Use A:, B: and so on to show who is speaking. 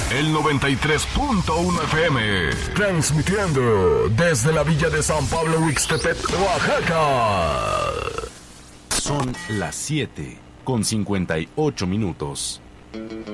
A: el 93.1 FM, transmitiendo desde la villa de San Pablo Huixtepec, Oaxaca.
B: Son las 7:58.